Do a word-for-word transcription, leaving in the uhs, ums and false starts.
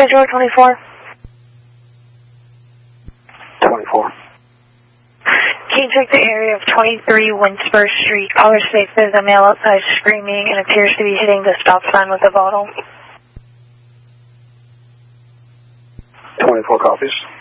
Visual twenty-four. twenty-four. Can you check the area of twenty-three Winspur Street? Caller states there's a male outside screaming and appears to be hitting the stop sign with a bottle. twenty-four copies.